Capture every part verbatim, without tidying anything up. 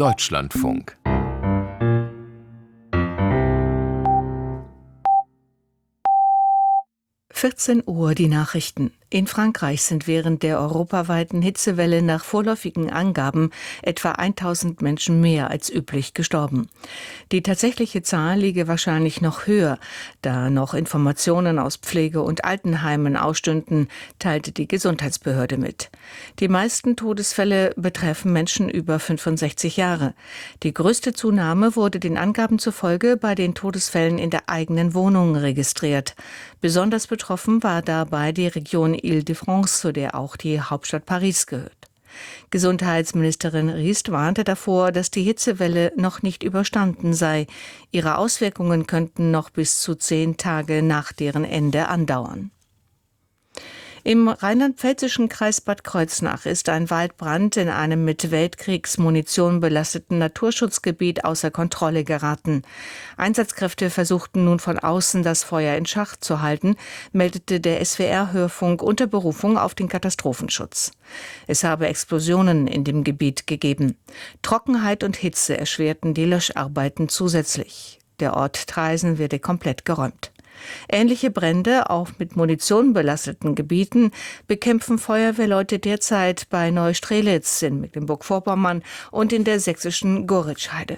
Deutschlandfunk. vierzehn Uhr die Nachrichten. In Frankreich sind während der europaweiten Hitzewelle nach vorläufigen Angaben etwa tausend Menschen mehr als üblich gestorben. Die tatsächliche Zahl liege wahrscheinlich noch höher, da noch Informationen aus Pflege- und Altenheimen ausstünden, teilte die Gesundheitsbehörde mit. Die meisten Todesfälle betreffen Menschen über fünfundsechzig Jahre. Die größte Zunahme wurde den Angaben zufolge bei den Todesfällen in der eigenen Wohnung registriert. Besonders betroffen war dabei die Region Île-de-France, zu der auch die Hauptstadt Paris gehört. Gesundheitsministerin Riest warnte davor, dass die Hitzewelle noch nicht überstanden sei. Ihre Auswirkungen könnten noch bis zu zehn Tage nach deren Ende andauern. Im rheinland-pfälzischen Kreis Bad Kreuznach ist ein Waldbrand in einem mit Weltkriegsmunition belasteten Naturschutzgebiet außer Kontrolle geraten. Einsatzkräfte versuchten nun von außen das Feuer in Schach zu halten, meldete der S W R-Hörfunk unter Berufung auf den Katastrophenschutz. Es habe Explosionen in dem Gebiet gegeben. Trockenheit und Hitze erschwerten die Löscharbeiten zusätzlich. Der Ort Traisen werde komplett geräumt. Ähnliche Brände, auch mit Munition belasteten Gebieten, bekämpfen Feuerwehrleute derzeit bei Neustrelitz in Mecklenburg-Vorpommern und in der sächsischen Goritschheide.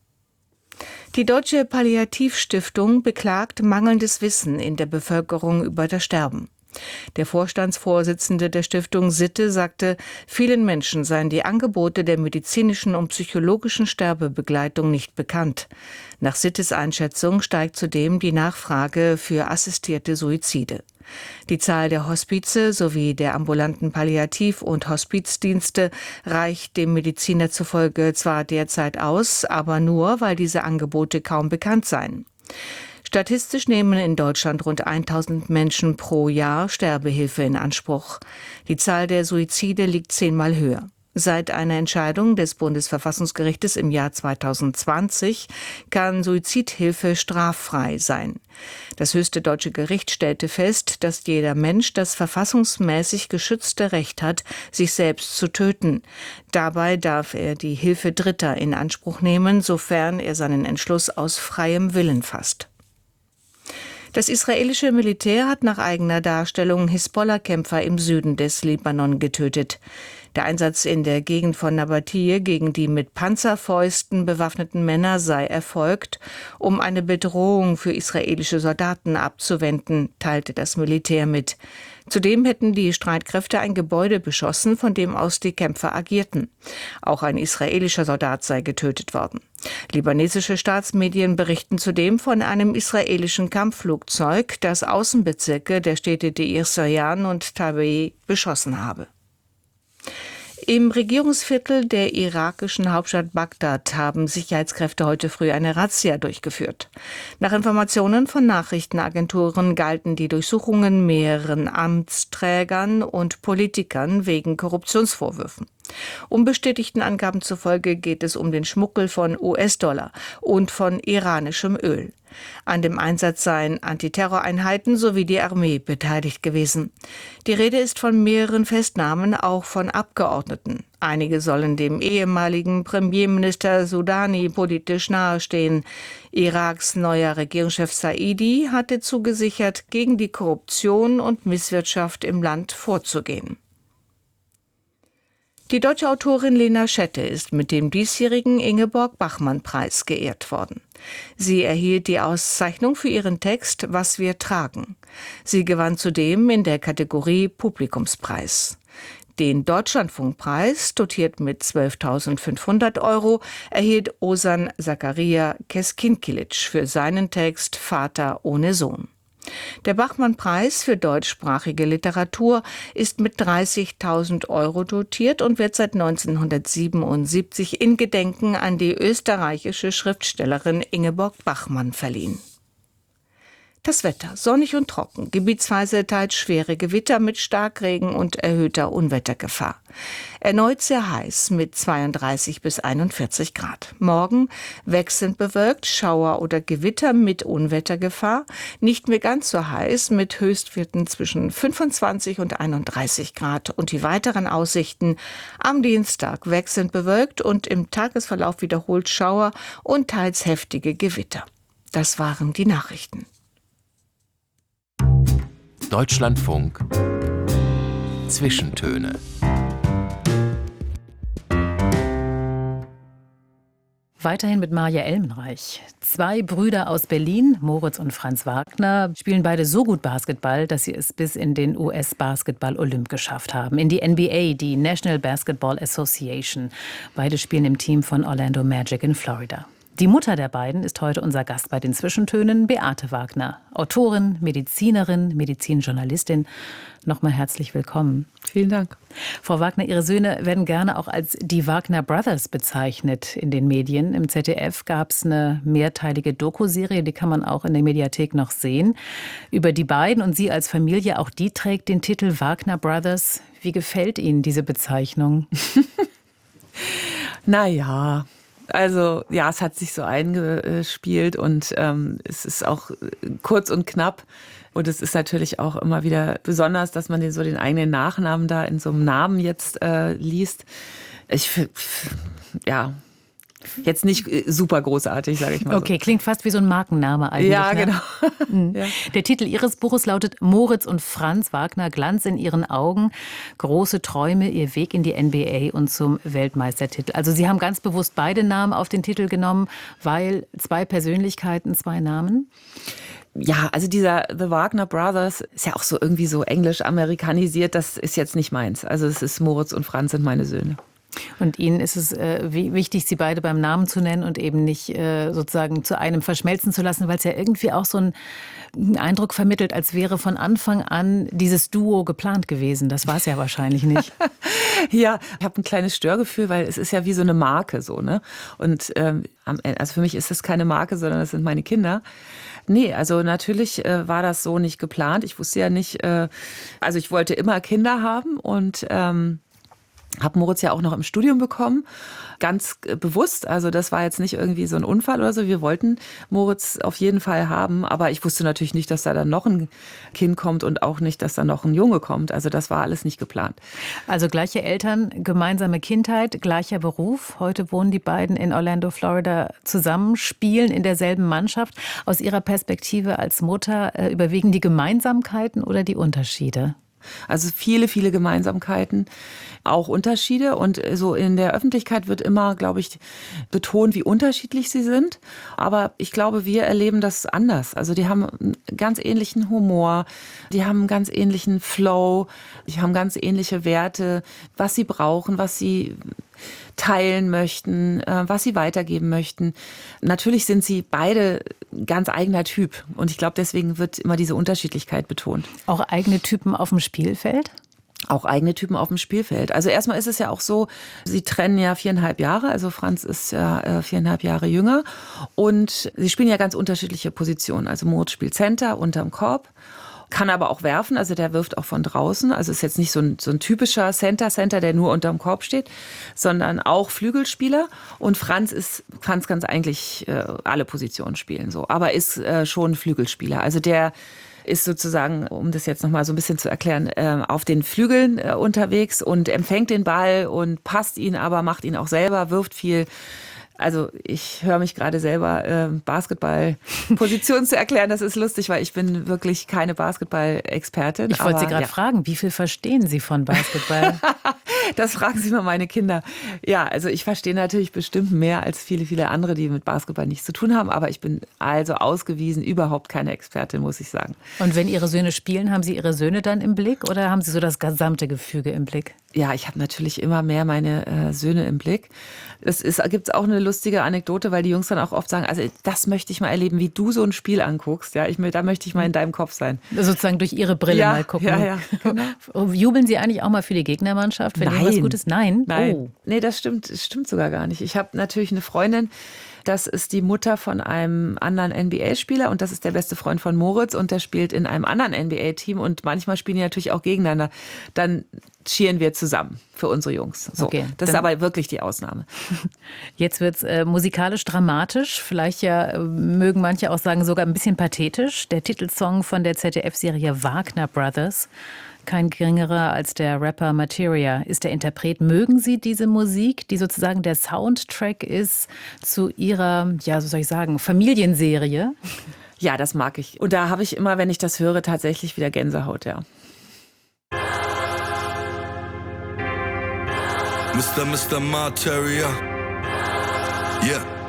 Die Deutsche Palliativstiftung beklagt mangelndes Wissen in der Bevölkerung über das Sterben. Der Vorstandsvorsitzende der Stiftung Sitte sagte, vielen Menschen seien die Angebote der medizinischen und psychologischen Sterbebegleitung nicht bekannt. Nach Sittes Einschätzung steigt zudem die Nachfrage für assistierte Suizide. Die Zahl der Hospize sowie der ambulanten Palliativ- und Hospizdienste reicht dem Mediziner zufolge zwar derzeit aus, aber nur, weil diese Angebote kaum bekannt seien. Statistisch nehmen in Deutschland rund tausend Menschen pro Jahr Sterbehilfe in Anspruch. Die Zahl der Suizide liegt zehnmal höher. Seit einer Entscheidung des Bundesverfassungsgerichtes im Jahr zweitausendzwanzig kann Suizidhilfe straffrei sein. Das höchste deutsche Gericht stellte fest, dass jeder Mensch das verfassungsmäßig geschützte Recht hat, sich selbst zu töten. Dabei darf er die Hilfe Dritter in Anspruch nehmen, sofern er seinen Entschluss aus freiem Willen fasst. Das israelische Militär hat nach eigener Darstellung Hisbollah-Kämpfer im Süden des Libanon getötet. Der Einsatz in der Gegend von Nabatiyeh gegen die mit Panzerfäusten bewaffneten Männer sei erfolgt, um eine Bedrohung für israelische Soldaten abzuwenden, teilte das Militär mit. Zudem hätten die Streitkräfte ein Gebäude beschossen, von dem aus die Kämpfer agierten. Auch ein israelischer Soldat sei getötet worden. Libanesische Staatsmedien berichten zudem von einem israelischen Kampfflugzeug, das Außenbezirke der Städte Deir Sorjan und Tabei beschossen habe. Im Regierungsviertel der irakischen Hauptstadt Bagdad haben Sicherheitskräfte heute früh eine Razzia durchgeführt. Nach Informationen von Nachrichtenagenturen galten die Durchsuchungen mehreren Amtsträgern und Politikern wegen Korruptionsvorwürfen. Unbestätigten Angaben zufolge geht es um den Schmuggel von U S-Dollar und von iranischem Öl. An dem Einsatz seien Antiterroreinheiten sowie die Armee beteiligt gewesen. Die Rede ist von mehreren Festnahmen, auch von Abgeordneten. Einige sollen dem ehemaligen Premierminister Soudani politisch nahestehen. Iraks neuer Regierungschef Saidi hatte zugesichert, gegen die Korruption und Misswirtschaft im Land vorzugehen. Die deutsche Autorin Lena Schette ist mit dem diesjährigen Ingeborg-Bachmann-Preis geehrt worden. Sie erhielt die Auszeichnung für ihren Text »Was wir tragen«. Sie gewann zudem in der Kategorie Publikumspreis. Den Deutschlandfunkpreis, dotiert mit zwölftausendfünfhundert Euro, erhielt Ozan Zakaria Keskinkilic für seinen Text »Vater ohne Sohn«. Der Bachmann-Preis für deutschsprachige Literatur ist mit dreißigtausend Euro dotiert und wird seit neunzehnhundertsiebenundsiebzig in Gedenken an die österreichische Schriftstellerin Ingeborg Bachmann verliehen. Das Wetter: sonnig und trocken, gebietsweise teils schwere Gewitter mit Starkregen und erhöhter Unwettergefahr. Erneut sehr heiß mit zweiunddreißig bis einundvierzig Grad. Morgen wechselnd bewölkt, Schauer oder Gewitter mit Unwettergefahr. Nicht mehr ganz so heiß mit Höchstwerten zwischen fünfundzwanzig und einunddreißig Grad. Und die weiteren Aussichten: am Dienstag wechselnd bewölkt und im Tagesverlauf wiederholt Schauer und teils heftige Gewitter. Das waren die Nachrichten. Deutschlandfunk Zwischentöne. Weiterhin mit Marja Elmenreich. Zwei Brüder aus Berlin, Moritz und Franz Wagner, spielen beide so gut Basketball, dass sie es bis in den U S-Basketball-Olymp geschafft haben. In die N B A, die National Basketball Association. Beide spielen im Team von Orlando Magic in Florida. Die Mutter der beiden ist heute unser Gast bei den Zwischentönen, Beate Wagner. Autorin, Medizinerin, Medizinjournalistin. Nochmal herzlich willkommen. Vielen Dank. Frau Wagner, Ihre Söhne werden gerne auch als die Wagner Brothers bezeichnet in den Medien. Im Z D F gab es eine mehrteilige Doku-Serie, die kann man auch in der Mediathek noch sehen, über die beiden und Sie als Familie. Auch die trägt den Titel Wagner Brothers. Wie gefällt Ihnen diese Bezeichnung? Naja, also ja, es hat sich so eingespielt und ähm, es ist auch kurz und knapp. Und es ist natürlich auch immer wieder besonders, dass man den, so den eigenen Nachnamen da in so einem Namen jetzt äh, liest. Ich ja, jetzt nicht super großartig, sage ich mal. Okay, so. Klingt fast wie so ein Markenname eigentlich. Ja, ne? genau. Mhm. Ja. Der Titel Ihres Buches lautet Moritz und Franz Wagner, Glanz in ihren Augen, große Träume, ihr Weg in die N B A und zum Weltmeistertitel. Also Sie haben ganz bewusst beide Namen auf den Titel genommen, weil zwei Persönlichkeiten, zwei Namen? Ja, also dieser The Wagner Brothers ist ja auch so irgendwie so englisch amerikanisiert. Das ist jetzt nicht meins. Also es ist Moritz und Franz sind meine Söhne. Und Ihnen ist es äh, wichtig, sie beide beim Namen zu nennen und eben nicht äh, sozusagen zu einem verschmelzen zu lassen, weil es ja irgendwie auch so einen, einen Eindruck vermittelt, als wäre von Anfang an dieses Duo geplant gewesen. Das war es ja wahrscheinlich nicht. Ja, ich habe ein kleines Störgefühl, weil es ist ja wie so eine Marke so, ne? Und ähm, also für mich ist das keine Marke, sondern das sind meine Kinder. Nee, also natürlich äh, war das so nicht geplant. Ich wusste ja nicht, äh, also ich wollte immer Kinder haben und ähm, habe Moritz ja auch noch im Studium bekommen, ganz bewusst. Also das war jetzt nicht irgendwie so ein Unfall oder so. Wir wollten Moritz auf jeden Fall haben, aber ich wusste natürlich nicht, dass da dann noch ein Kind kommt und auch nicht, dass da noch ein Junge kommt. Also das war alles nicht geplant. Also gleiche Eltern, gemeinsame Kindheit, gleicher Beruf. Heute wohnen die beiden in Orlando, Florida zusammen, spielen in derselben Mannschaft. Aus Ihrer Perspektive als Mutter äh, überwiegen die Gemeinsamkeiten oder die Unterschiede? Also viele, viele Gemeinsamkeiten, auch Unterschiede. Und so in der Öffentlichkeit wird immer, glaube ich, betont, wie unterschiedlich sie sind. Aber ich glaube, wir erleben das anders. Also die haben einen ganz ähnlichen Humor, die haben einen ganz ähnlichen Flow, die haben ganz ähnliche Werte, was sie brauchen, was sie teilen möchten, was sie weitergeben möchten. Natürlich sind sie beide ganz eigener Typ. Und ich glaube, deswegen wird immer diese Unterschiedlichkeit betont. Auch eigene Typen auf dem Spielfeld? Auch eigene Typen auf dem Spielfeld. Also erstmal ist es ja auch so, sie trennen ja viereinhalb Jahre. Also Franz ist ja viereinhalb Jahre jünger. Und sie spielen ja ganz unterschiedliche Positionen. Also Moritz spielt Center unterm Korb. Kann aber auch werfen, also der wirft auch von draußen. Also ist jetzt nicht so ein, so ein typischer Center-Center, der nur unterm Korb steht, sondern auch Flügelspieler. Und Franz ist, Franz kann eigentlich äh, alle Positionen spielen, so, aber ist äh, schon Flügelspieler. Also der ist sozusagen, um das jetzt nochmal so ein bisschen zu erklären, äh, auf den Flügeln äh, unterwegs und empfängt den Ball und passt ihn aber, macht ihn auch selber, wirft viel. Also ich höre mich gerade selber äh, Basketball-Position zu erklären. Das ist lustig, weil ich bin wirklich keine Basketball-Expertin. Ich wollte Sie gerade ja. fragen, wie viel verstehen Sie von Basketball? Das fragen Sie mal meine Kinder. Ja, also ich verstehe natürlich bestimmt mehr als viele, viele andere, die mit Basketball nichts zu tun haben. Aber ich bin also ausgewiesen überhaupt keine Expertin, muss ich sagen. Und wenn Ihre Söhne spielen, haben Sie Ihre Söhne dann im Blick oder haben Sie so das gesamte Gefüge im Blick? Ja, ich habe natürlich immer mehr meine äh, Söhne im Blick. Es gibt auch eine lustige Anekdote, weil die Jungs dann auch oft sagen, also das möchte ich mal erleben, wie du so ein Spiel anguckst. Ja, ich, da möchte ich mal in deinem Kopf sein. Sozusagen durch Ihre Brille ja, mal gucken. Ja, ja, genau. Jubeln Sie eigentlich auch mal für die Gegnermannschaft, wenn Nein. irgendwas Gutes? Nein? Nein. Oh. Nee, das stimmt, das stimmt sogar gar nicht. Ich habe natürlich eine Freundin, Das ist die Mutter von einem anderen N B A-Spieler und das ist der beste Freund von Moritz und der spielt in einem anderen N B A-Team und manchmal spielen die natürlich auch gegeneinander. Dann cheeren wir zusammen für unsere Jungs. So, okay, das ist aber wirklich die Ausnahme. Jetzt wird's äh, musikalisch dramatisch, vielleicht ja äh, mögen manche auch sagen sogar ein bisschen pathetisch. Der Titelsong von der Z D F-Serie Wagner Brothers. Kein geringerer als der Rapper Materia ist der Interpret. Mögen Sie diese Musik, die sozusagen der Soundtrack ist zu Ihrer, ja, so soll ich sagen, Familienserie? Ja, das mag ich. Und da habe ich immer, wenn ich das höre, tatsächlich wieder Gänsehaut, ja. Mister Mister Materia. Yeah.